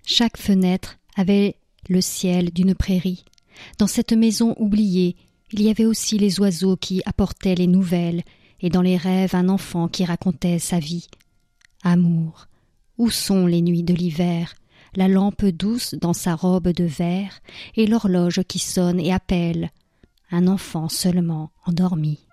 Chaque fenêtre avait le ciel d'une prairie. Dans cette maison oubliée, il y avait aussi les oiseaux qui apportaient les nouvelles, et dans les rêves un enfant qui racontait sa vie. Amour, où sont les nuits de l'hiver, la lampe douce dans sa robe de verre, et l'horloge qui sonne et appelle, un enfant seulement endormi.